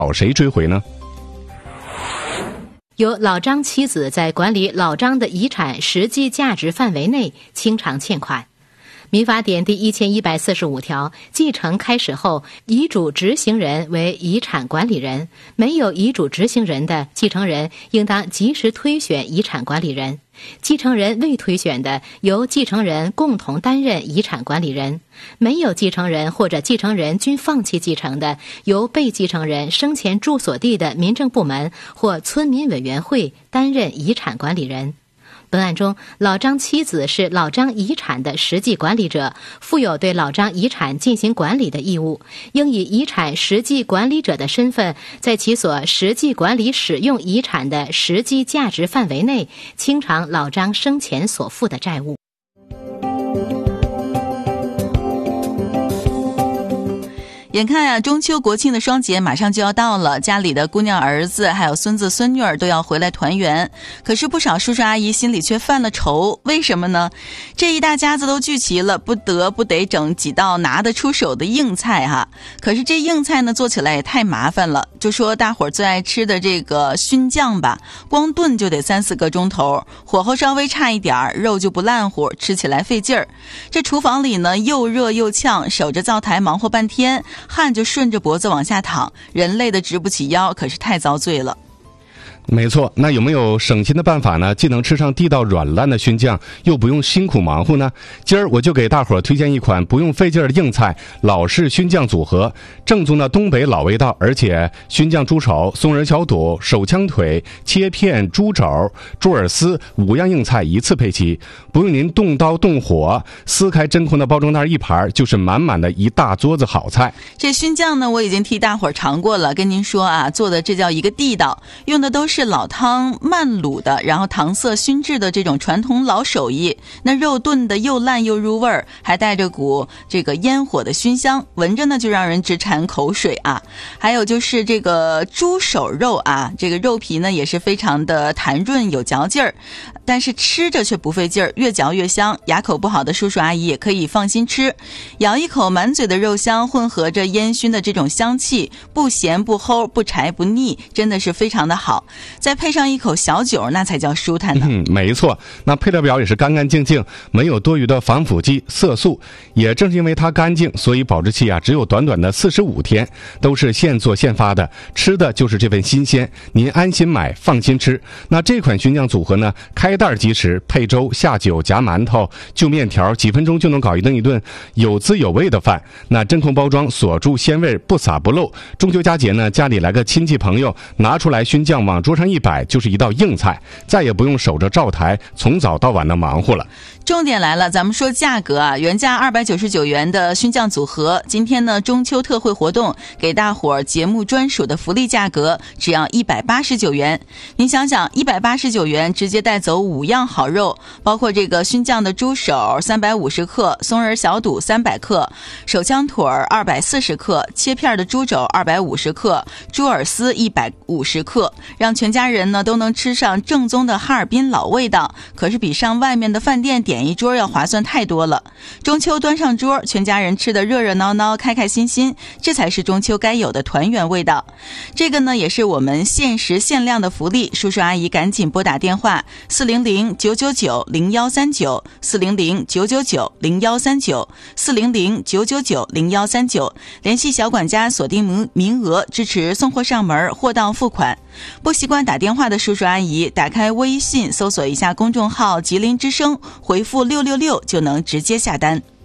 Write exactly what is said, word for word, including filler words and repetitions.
找谁追回呢？ 由老张妻子在管理老张的遗产实际价值范围内清偿欠款。民法典第一千一百四十五条，继承开始后，遗嘱执行人为遗产管理人，没有遗嘱执行人的继承人应当及时推选遗产管理人。继承人未推选的，由继承人共同担任遗产管理人；没有继承人或者继承人均放弃继承的，由被继承人生前住所地的民政部门或村民委员会担任遗产管理人。本案中，老张妻子是老张遗产的实际管理者，负有对老张遗产进行管理的义务，应以遗产实际管理者的身份，在其所实际管理使用遗产的实际价值范围内，清偿老张生前所负的债务。 眼看呀、啊，中秋国庆的双节马上就要到了，家里的姑娘儿子还有孙子孙女儿都要回来团圆。可是不少叔叔阿姨心里却犯了愁，为什么呢？这一大家子都聚齐了，不得不得整几道拿得出手的硬菜哈。可是这硬菜呢，做起来也太麻烦了。就说大伙儿最爱吃的这个熏酱吧，光炖就得三四个钟头，火候稍微差一点，肉就不烂乎，吃起来费劲儿。这厨房里呢，又热又呛，守着灶台忙活半天，汗就顺着脖子往下淌，人累得直不起腰，可是太遭罪了。 没错，那有没有省心的办法呢？既能吃上地道软烂的熏酱，又不用辛苦忙活呢？今儿我就给大伙儿推荐一款不用费劲儿的硬菜——老式熏酱组合，正宗的东北老味道。而且熏酱猪手、松仁小肚、手枪腿、切片猪肘、猪耳丝五样硬菜一次配齐，不用您动刀动火，撕开真空的包装袋一盘，就是满满的一大桌子好菜。 这熏酱呢，我已经替大伙儿尝过了，跟您说啊，做的这叫一个地道，用的都是老汤慢卤的，然后糖色熏制的这种传统老手艺。那肉炖的又烂又入味儿，还带着股这个烟火的熏香，闻着呢就让人直馋口水啊。还有就是这个猪手肉啊，这个肉皮呢也是非常的弹润有嚼劲儿，但是吃着却不费劲儿，越嚼越香。牙口不好的叔叔阿姨也可以放心吃，咬一口，满嘴的肉香混合着烟熏的这种香气，不咸不齁，不柴不腻，真的是非常的好。再配上一口小酒，那才叫舒坦呢。 嗯，没错，那配料表也是干干净净，没有多余的防腐剂、色素。也正是因为它干净，所以保质期啊只有短短的四十五天，都是现做现发的，吃的就是这份新鲜。您安心买，放心吃。那这款熏酱组合呢，开袋即食，配粥、下酒、夹馒头、就面条，几分钟就能搞一顿一顿有滋有味的饭。那真空包装，锁住鲜味，不洒不漏。中秋佳节呢，家里来个亲戚朋友，拿出来熏酱往桌上一摆，就是一道硬菜，再也不用守着灶台从早到晚的忙活了。 重点来了，咱们说价格啊，原价二百九十九元的熏酱组合，今天呢中秋特惠活动，给大伙儿节目专属的福利价格，只要一百八十九元。您想想，一百八十九元直接带走五样好肉，包括这个熏酱的猪手三百五十克，松仁小肚三百克，手枪腿二百四十克，切片的猪肘二百五十克，猪耳丝一百五十克，让全家人呢都能吃上正宗的哈尔滨老味道，可是比上外面的饭店点一桌要划算太多了。中秋端上桌，全家人吃得热热闹闹，开开心心，这才是中秋该有的团圆味道。这个呢也是我们限时限量的福利，叔叔阿姨赶紧拨打电话四零零九九九零幺三九 四零零九九九零幺三九 四零零九九九零幺三九，联系小管家锁定名额，支持送货上门，货到付款。不习惯打电话的叔叔阿姨，打开微信搜索一下公众号吉林之声，回复六六六就能直接下单。